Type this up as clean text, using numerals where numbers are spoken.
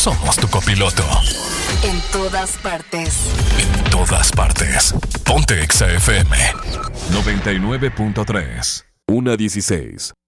somos tu copiloto. En todas partes. En todas partes. Ponte Exa FM 99.3. 1:16.